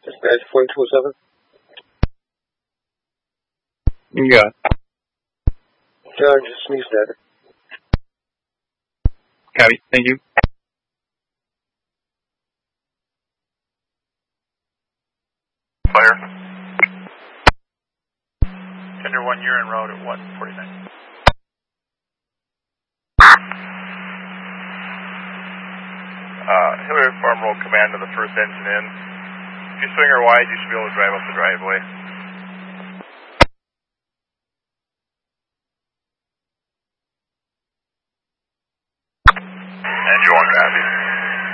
Dispatch 4207. You got it. John, just sneezed at it. Copy. Thank you. Fire. Tender 1, you're en route at 149. Hillary Farm Road Command to the first engine in. If you swing her wide, you should be able to drive up the driveway.